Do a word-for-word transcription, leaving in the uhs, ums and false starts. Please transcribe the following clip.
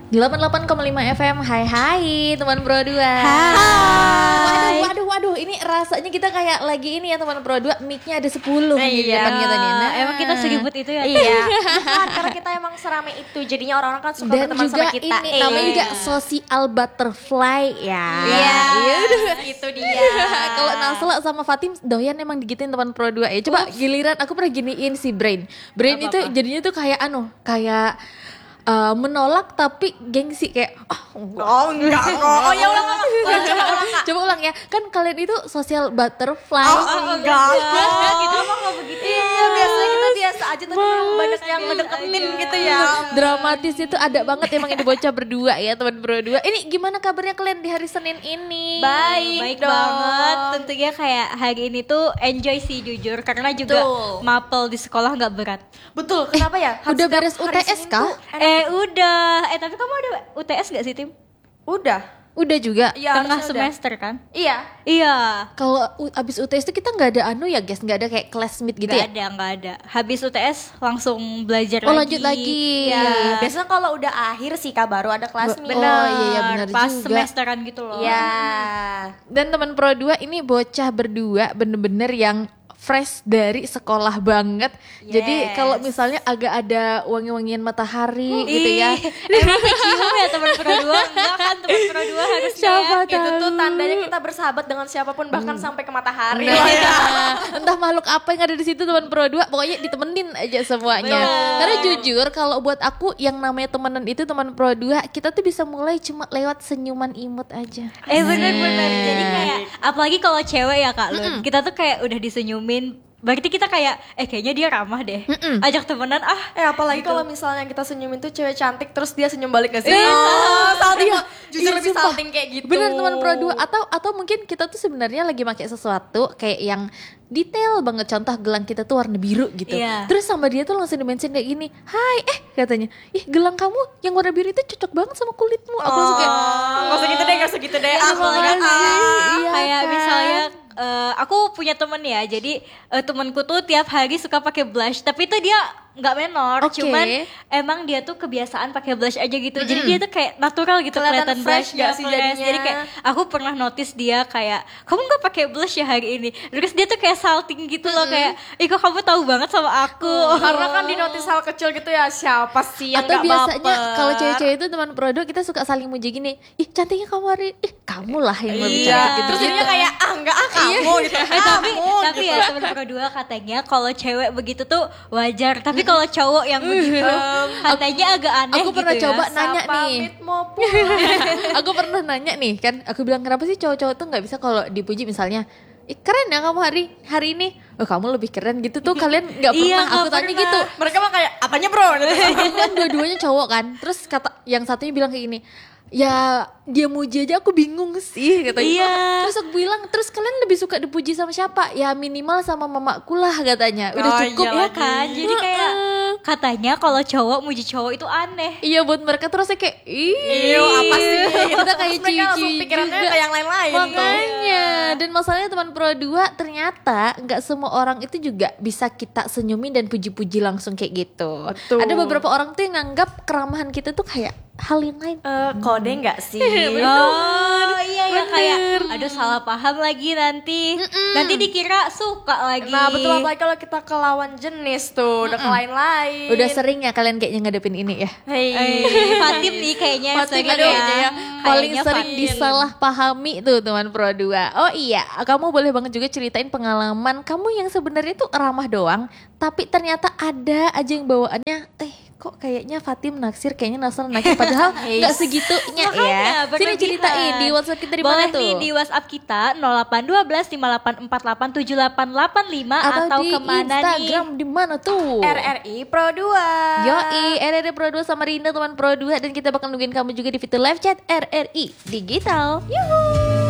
delapan puluh delapan koma lima F M. Hai hai teman Pro dua. Hai. Waduh waduh waduh, ini rasanya kita kayak lagi ini ya teman Pro dua, mic-nya ada sepuluh Eh, di iya. depan kita nih. Nah, Emang kita seribut itu ya? Iya, bukan karena kita emang serame itu, jadinya orang-orang kan suka dan berteman juga sama kita. ini Eh. namanya juga social butterfly ya. Iya, Iya. itu dia. Kalau Nasla sama Fatim doyan emang digituin teman Pro dua ya. Coba giliran aku pernah giniin si Brain. Brain itu Apa-apa? jadinya tuh kayak anu, kayak uh, menolak tapi gengsi kayak oh, enggak. Oh enggak kok. Oh ya ulang ulang. Ulang, coba ulang Kak. Coba ulang ya. Kan kalian itu social butterfly. Oh enggak. Enggak, gitu emang gak begitu. Iya, biasanya kita biasa aja tapi memang banyak yang ngedeketin gitu ya. Dramatis itu ada banget emang ini bocah berdua ya teman Pro dua. Ini gimana kabarnya kalian di hari Senin ini? Baik, Baik dong. banget. Tentunya kayak hari ini tuh enjoy sih jujur. Karena juga Betul. mapel di sekolah gak berat. Betul, kenapa ya? Udah Setiap beres U T hari S Senin kah? tuh enak. Eh udah. Eh tapi kamu ada U T S gak sih Tim? Udah. Udah juga. Iya, Tengah harusnya udah. semester kan? Iya. Iya. Kalau u- abis U T S itu kita nggak ada anu ya guys, nggak ada kayak classmate gitu Gak ya? ada, gak ada. Habis U T S langsung belajar Oh, lagi. lanjut lagi. Iya. Iya. Biasanya kalau udah akhir sih Kak baru ada kelas Be- meet. Oh, iya, iya, benar Pas juga. semesteran gitu loh. Iya. Dan teman Pro dua ini bocah berdua bener-bener yang fresh dari sekolah banget. Jadi Yes. kalau misalnya agak ada wangi-wangian matahari gitu ya. Ih, Emang kecium ya teman Pro dua? Enggak kan teman Pro dua harusnya Siapa ya. Itu tuh tahu. tandanya kita bersahabat dengan siapapun bahkan sampai ke matahari. Nah, ya. Entah makhluk apa yang ada di situ teman Pro dua, pokoknya ditemenin aja semuanya. Bener. Karena jujur kalau buat aku yang namanya temenan itu teman Pro dua, kita tuh bisa mulai cuma lewat senyuman imut aja. Eh bener-bener. Jadi kayak apalagi kalau cewek ya Kak Lun, kita tuh kayak udah disenyumin. Berarti kita kayak eh kayaknya dia ramah deh. Mm-mm. Ajak temenan ah. Eh apalagi kalau misalnya kita senyumin tuh cewek cantik terus dia senyum balik gak sih? Iya. Oh, salting. Iya, Jujur iya, lebih sumpah. salting kayak gitu. Bener teman Pro dua, atau atau mungkin kita tuh sebenarnya lagi pakai sesuatu kayak yang detail banget, contoh gelang kita tuh warna biru gitu. Iya. Terus sama dia tuh langsung di-mention kayak gini, "Hai, eh," katanya, "ih, gelang kamu yang warna biru itu cocok banget sama kulitmu." Aku langsung kayak, Gak usah gitu deh, gak usah gitu deh. Terima Apalagi kasih. Iya kayak kan? misalnya eh, aku punya temen ya, jadi eh, temenku tuh tiap hari suka pakai blush, tapi itu dia nggak menor, Oke. cuman emang dia tuh kebiasaan pakai blush aja gitu, jadi dia tuh kayak natural gitu Kelihatan kelihatan fresh blush gak gak sih fresh. jadinya? Jadi kayak aku pernah notice dia kayak kamu nggak pakai blush ya hari ini, terus dia tuh kayak salting gitu loh kayak, ih kok kamu tahu banget sama aku. Karena kan di notice hal kecil gitu ya, siapa sih yang atau gak biasanya baper? kalau cewek-cewek itu teman Pro dua kita suka saling muji gini, "Ih, cantiknya kamu hari ini." "Ih, kamu lah yang lebih Iya, cantik." gitu. terus jadinya kayak ah enggak ah kamu gitu. Eh, tapi Kamu, tapi gitu. ya temen Pro dua katanya kalau cewek begitu tuh wajar, tapi kalau cowok yang begitu katanya agak aneh aku pernah gitu ya. coba nanya Sa nih. pamit mau pulang. Aku pernah nanya nih kan, aku bilang kenapa sih cowok-cowok tuh nggak bisa kalau dipuji misalnya, "Ih, keren ya kamu hari hari ini." "Oh, kamu lebih keren." Gitu tuh kalian nggak pernah. Iya, Aku nggak tanya pernah. gitu. Mereka mah kayak apanya bro? Gitu. Kan dua-duanya cowok kan. Terus kata yang satunya bilang kayak gini, "Ya dia muji aja aku bingung sih," katanya. Iya. Terus aku bilang, "Terus kalian lebih suka dipuji sama siapa?" "Ya minimal sama mamaku lah," katanya. Udah Oh, cukup iya ya Ya kan, jadi kayak katanya kalau cowok muji cowok itu aneh. Iya, buat mereka terus kayak ih Iyo apa sih? kita kayak Terus mereka langsung cici pikirannya juga. ke yang lain-lain tuh. Makanya, dan masalahnya teman Pro dua ternyata nggak semua orang itu juga bisa kita senyumin dan puji-puji langsung kayak gitu. Betul. Ada beberapa orang tuh yang nganggap keramahan kita tuh kayak hal yang lain. Eh, kode enggak sih? Oh iya ya kayak aduh salah paham lagi nanti. Nanti dikira suka lagi. Nah betul, apalagi kalau kita ke lawan jenis tuh, udah ke lain-lain. Udah sering ya kalian kayaknya ngadepin ini ya. Hei. Eh, Fatim nih kayaknya Fatim sering aduh, ya. paling Kayaknya sering Fatim. disalahpahami tuh teman Pro dua. Oh iya, kamu boleh banget juga ceritain pengalaman kamu yang sebenarnya tuh ramah doang, tapi ternyata ada aja yang bawaannya eh kok kayaknya Fatim naksir, kayaknya Nasr naksir, padahal nggak segitunya ya. Makanya, Sini berlebihan. ceritain di WhatsApp kita di Boleh mana tuh? nih di WhatsApp kita nol delapan satu dua lima delapan empat delapan tujuh delapan delapan lima atau, atau di kemana Instagram nih? di mana tuh? R R I Pro dua. Yoi, R R I Pro dua sama Rinda teman Pro dua, dan kita bakal nungguin kamu juga di fitur live chat R R I Digital. Yuhu.